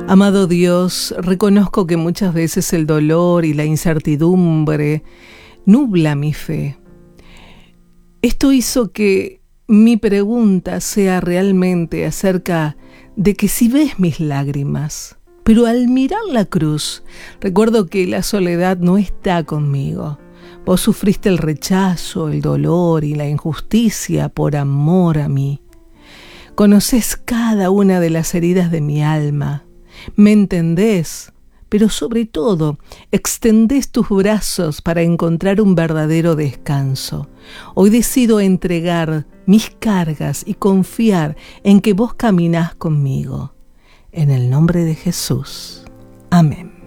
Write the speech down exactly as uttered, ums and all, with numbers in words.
Amado Dios, reconozco que muchas veces el dolor y la incertidumbre nubla mi fe. Esto hizo que mi pregunta sea realmente acerca de que si ves mis lágrimas, pero al mirar la cruz, recuerdo que la soledad no está conmigo. Vos sufriste el rechazo, el dolor y la injusticia por amor a mí. Conocés cada una de las heridas de mi alma. Me entendés, pero sobre todo extendés tus brazos para encontrar un verdadero descanso. Hoy decido entregar mis cargas y confiar en que vos caminás conmigo. En el nombre de Jesús. Amén.